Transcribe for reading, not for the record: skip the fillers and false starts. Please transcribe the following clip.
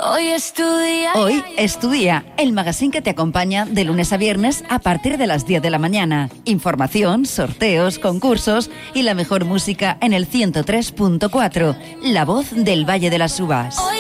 Hoy es tu día. Hoy es tu día, el magazine que te acompaña de lunes a viernes a partir de las 10 de la mañana. Información, sorteos, concursos y la mejor música en el 103.4, La Voz del Valle de las Uvas.